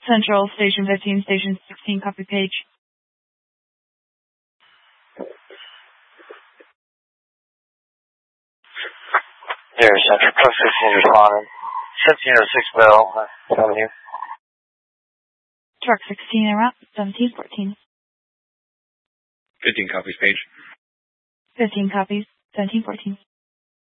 Central, Station 15, Station 16, copy page. Here, Central, Truck 16 responding. 1706 Bell Avenue. Truck 16 en route, 1714. 15 copies, page. 15 copies, 1714.